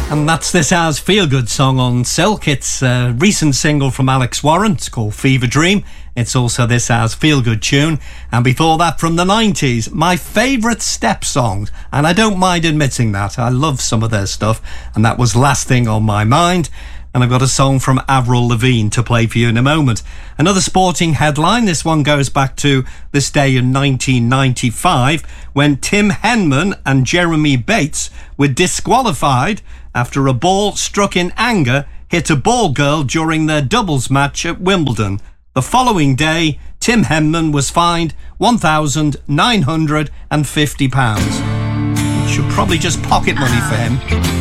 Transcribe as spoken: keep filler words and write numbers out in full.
And that's this hour's feel-good song on Silk. It's a recent single from Alex Warren. It's called Fever Dream. It's also this hour's feel-good tune. And before that, from the nineties, my favourite step songs. And I don't mind admitting that. I love some of their stuff. And that was Last Thing on My Mind. And I've got a song from Avril Lavigne to play for you in a moment. Another sporting headline. This one goes back to this day in nineteen ninety-five when Tim Henman and Jeremy Bates were disqualified after a ball struck in anger hit a ball girl during their doubles match at Wimbledon. The following day, Tim Henman was fined one thousand nine hundred fifty pounds. Should probably just pocket money for him.